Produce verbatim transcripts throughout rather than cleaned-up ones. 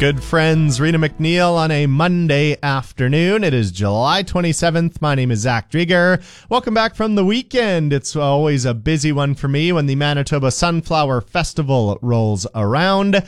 good friends, Rita McNeil on a Monday afternoon. It is July twenty-seventh. My name is Zach Drieger. Welcome back from the weekend. It's always a busy one for me when the Manitoba Sunflower Festival rolls around.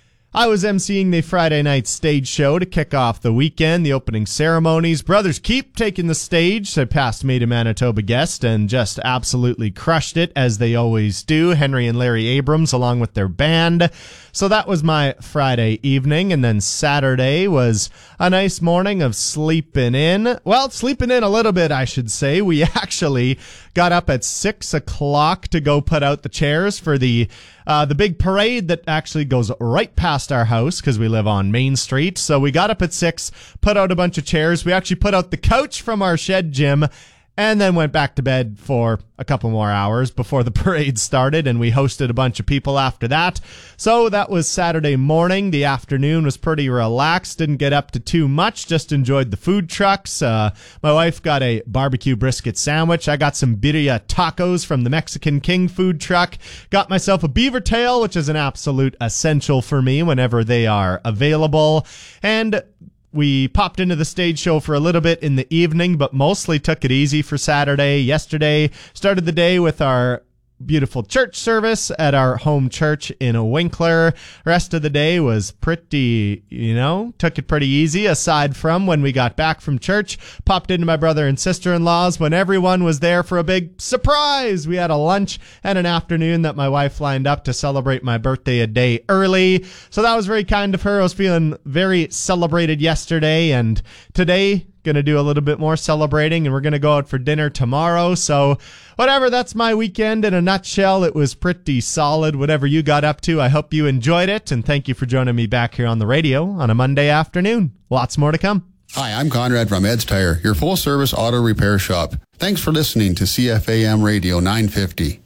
I was emceeing the Friday night stage show to kick off the weekend, the opening ceremonies. Brothers Keep taking the stage. They passed me to Manitoba guest and just absolutely crushed it, as they always do. Henry and Larry Abrams along with their band. So that was my Friday evening, and then Saturday was a nice morning of sleeping in. Well, sleeping in a little bit, I should say. We actually got up at six o'clock to go put out the chairs for the uh, the big parade that actually goes right past our house because we live on Main Street. So we got up at six, put out a bunch of chairs. We actually put out the couch from our shed gym, and then went back to bed for a couple more hours before the parade started, and we hosted a bunch of people after that. So that was Saturday morning. The afternoon was pretty relaxed. Didn't get up to too much, just enjoyed the food trucks. Uh, my wife got a barbecue brisket sandwich. I got some birria tacos from the Mexican King food truck. Got myself a beaver tail, which is an absolute essential for me whenever they are available. And we popped into the stage show for a little bit in the evening, but mostly took it easy for Saturday. Yesterday, started the day with our beautiful church service at our home church in Winkler. Rest of the day was pretty, you know, took it pretty easy, aside from when we got back from church, popped into my brother and sister-in-law's when everyone was there for a big surprise. We had a lunch and an afternoon that my wife lined up to celebrate my birthday a day early. So that was very kind of her. I was feeling very celebrated yesterday, and today going to do a little bit more celebrating, and we're going to go out for dinner tomorrow. So whatever, that's my weekend in a nutshell. It was pretty solid. Whatever you got up to, I hope you enjoyed it, and thank you for joining me back here on the radio on a Monday afternoon. Lots more to come. Hi, I'm Conrad from Ed's Tire, your full-service auto repair shop. Thanks for listening to C F A M Radio nine fifty.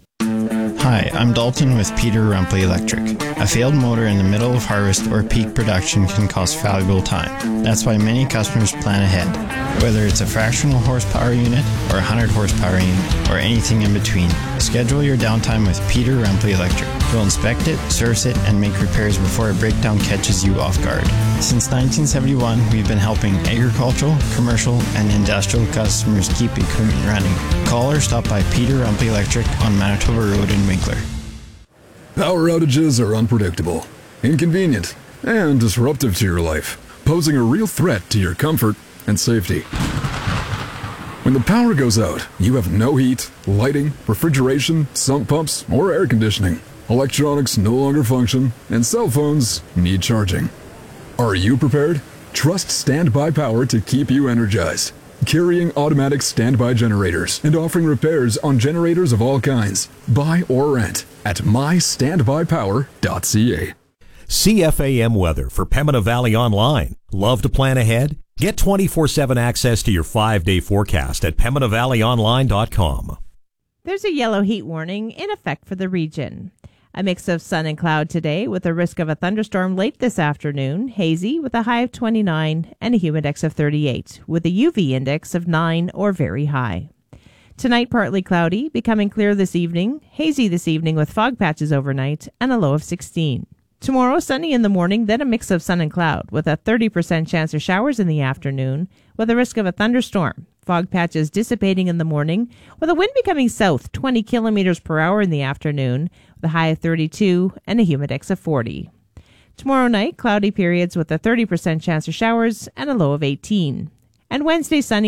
Hi, I'm Dalton with Peter Rumpley Electric. A failed motor in the middle of harvest or peak production can cost valuable time. That's why many customers plan ahead. Whether it's a fractional horsepower unit or a one hundred horsepower unit or anything in between, schedule your downtime with Peter Rumpley Electric. We'll inspect it, service it, and make repairs before a breakdown catches you off guard. Since nineteen seventy-one, we've been helping agricultural, commercial, and industrial customers keep equipment running. Call or stop by Peter Rumpley Electric on Manitoba Road in Winkler. Power outages are unpredictable, inconvenient, and disruptive to your life, posing a real threat to your comfort and safety. When the power goes out, you have no heat, lighting, refrigeration, sump pumps, or air conditioning. Electronics no longer function, and cell phones need charging. Are you prepared? Trust Standby Power to keep you energized. Carrying automatic standby generators and offering repairs on generators of all kinds. Buy or rent at my standby power dot c a. C F A M weather for Pembina Valley Online. Love to plan ahead? Get twenty-four seven access to your five-day forecast at pembina valley online dot com. There's a yellow heat warning in effect for the region. A mix of sun and cloud today with a risk of a thunderstorm late this afternoon, hazy with a high of twenty-nine and a humidex of thirty-eight, with a U V index of nine or very high. Tonight, partly cloudy, becoming clear this evening, hazy this evening with fog patches overnight, and a low of sixteen. Tomorrow, sunny in the morning, then a mix of sun and cloud, with a thirty percent chance of showers in the afternoon, with a risk of a thunderstorm. Fog patches dissipating in the morning, with a wind becoming south twenty kilometers per hour in the afternoon, with a high of thirty-two and a humidex of forty. Tomorrow night, cloudy periods with a thirty percent chance of showers and a low of eighteen. And Wednesday, sunny.